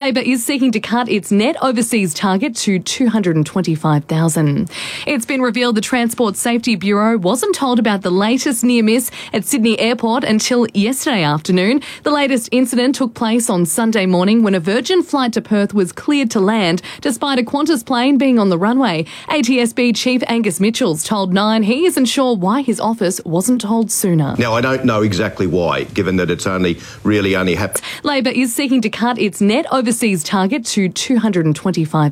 Labor is seeking to cut its net overseas target to 225,000. It's been revealed the Transport Safety Bureau wasn't told about the latest near miss at Sydney Airport until yesterday afternoon. The latest incident took place on Sunday morning when a Virgin flight to Perth was cleared to land despite a Qantas plane being on the runway. ATSB Chief Angus Mitchells told Nine he isn't sure why his office wasn't told sooner. Now, I don't know exactly why, given that it's only happened. Labor is seeking to cut its net overseas target to 225,000.